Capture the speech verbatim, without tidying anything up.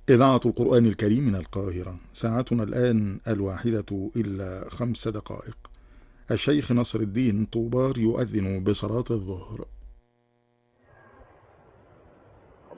إذاعة القرآن الكريم من القاهرة، ساعتنا الآن الواحدة إلا خمس دقائق. الشيخ نصر الدين طوبار يؤذن بصلاة الظهر.